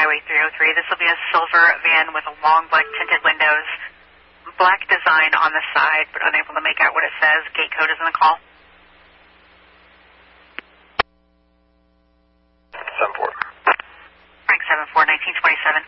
Highway 303. This will be a silver van with a long black tinted windows, black design on the side, but unable to make out what it says. Gate code is in the call. 7-4. Frank 7-4, 1927.